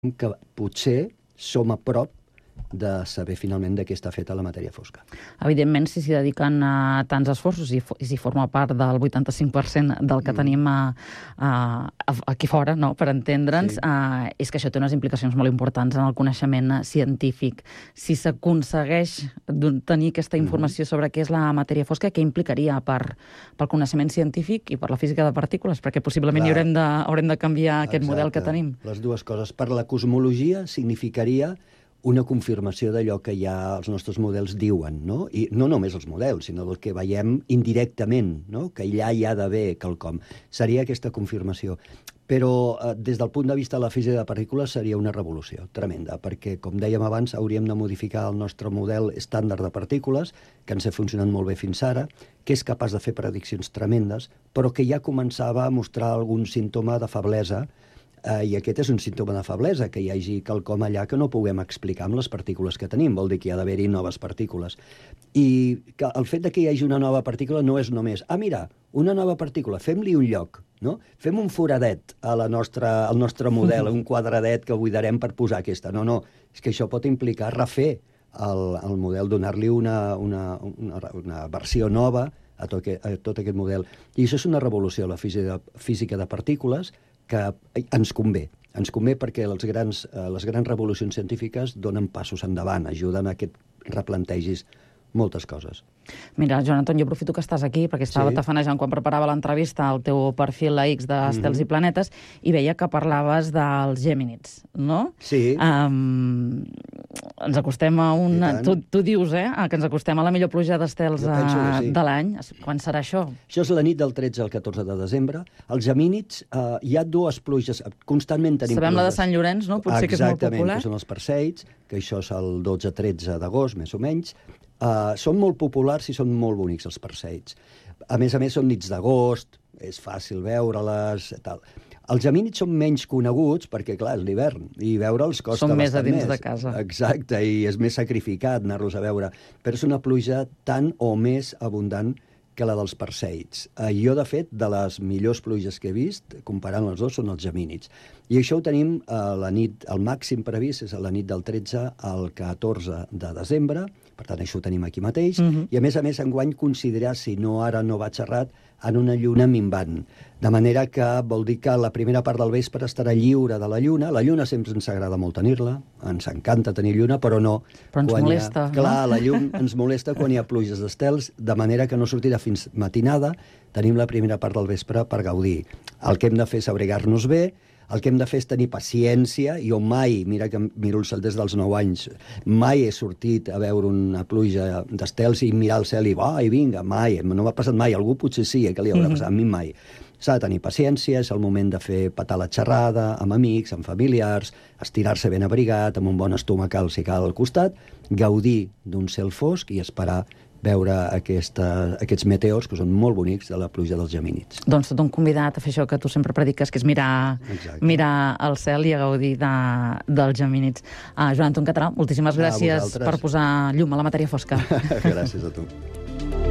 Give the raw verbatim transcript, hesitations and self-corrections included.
que potser som a prop de saber finalment de què està feta la matèria fosca. Evidentment, si s'hi dediquen uh, tants esforços i, i si forma part del vuitanta-cinc per cent del que mm. tenim uh, uh, aquí fora, no?, per entendre'ns, sí. uh, és que això té unes implicacions molt importants en el coneixement científic. Si s'aconsegueix tenir aquesta informació mm. sobre què és la matèria fosca, què implicaria per, pel coneixement científic i per la física de partícules? Perquè possiblement Clar. hi haurem de, haurem de canviar aquest Exacte. model que tenim. Les dues coses. Per la cosmologia significaria una confirmació d'allò que ja els nostres models diuen, no? I no només els models, sinó el que veiem indirectament, no? Que allà hi ha d'haver quelcom. Seria aquesta confirmació. Però eh, des del punt de vista de la física de partícules seria una revolució tremenda, perquè, com dèiem abans, hauríem de modificar el nostre model estàndard de partícules, que ens ha funcionat molt bé fins ara, que és capaç de fer prediccions tremendes, però que ja començava a mostrar algun símptoma de feblesa. Uh, I aquest és un símptoma de feblesa, que hi hagi quelcom allà que no puguem explicar amb les partícules que tenim. Vol dir que hi ha d'haver-hi noves partícules. I que el fet de que hi hagi una nova partícula no és només, ah, mira, una nova partícula, fem-li un lloc, no? Fem un foradet a la nostra, al nostre model, un quadradet que buidarem per posar aquesta. No, no, és que això pot implicar refer el, el model, donar-li una, una, una, una versió nova a tot, a tot aquest model. I això és una revolució, la física, física de partícules, que ens convé. Ens convé perquè les grans, eh, les grans revolucions científiques donen passos endavant, ajuden a que et replantegis moltes coses. Mira, Joan Anton, jo aprofito que estàs aquí, perquè estava sí. tafanejant quan preparava l'entrevista al teu perfil a X d'Estels mm-hmm. i Planetes, i veia que parlaves dels Geminids, no? Sí. Um, ens acostem a un... Tu, tu dius, eh, que ens acostem a la millor pluja d'estels sí. de l'any. Quan serà això? Això és la nit del tretze al catorze de desembre. Els Geminids, uh, hi ha dues pluges, constantment tenim Sabem pluges. La de Sant Llorenç, no? Potser Exactament, que és molt popular. Exactament, que són els Perseids, que això és el dotze tretze d'agost, més o menys. Uh, són molt populars i són molt bonics, els Perseids. A més a més, són nits d'agost, és fàcil veure-les, tal. Els Gemínids són menys coneguts perquè, clar, és l'hivern, i veure'ls costa són bastant més a dins més. de casa. Exacte, i és més sacrificat anar-los a veure. Però és una pluja tan o més abundant que la dels Perseids. Uh, jo, de fet, de les millors pluges que he vist, comparant els dos, són els Gemínids. I això ho tenim a la nit, el màxim previst és a la nit del tretze al catorze de desembre, per tant, això ho tenim aquí mateix, uh-huh. i a més a més, enguany considerar, si no ara no vaig errat, en una lluna minvant. De manera que vol dir que la primera part del vespre estarà lliure de la lluna. La lluna sempre ens agrada molt tenir-la, ens encanta tenir lluna, però no... Però ens molesta, ha... Clar, no? La llum ens molesta quan hi ha pluges d'estels, de manera que no sortirà fins matinada, tenim la primera part del vespre per gaudir. El que hem de fer és abrigar-nos bé, el que hem de fer és tenir paciència. Jo mai, mira que miro el cel des dels nou anys, mai he sortit a veure una pluja d'estels i mirar el cel i va, i vinga, mai, no m'ha passat mai. Algú potser sí, eh, que li haurà passat, a mi mai. S'ha de tenir paciència, és el moment de fer petar la xerrada amb amics, amb familiars, estirar-se ben abrigat, amb un bon estomacal si cal al costat, gaudir d'un cel fosc i esperar veure aquesta, aquests meteors, que són molt bonics, de la pluja dels Gemínids. Doncs tot un convidat a fer això que tu sempre prediques, que és mirar, mirar el cel i a gaudir de, dels Gemínids. Uh, Joan Anton Catrà, moltíssimes gràcies per posar llum a la matèria fosca. Gràcies a tu.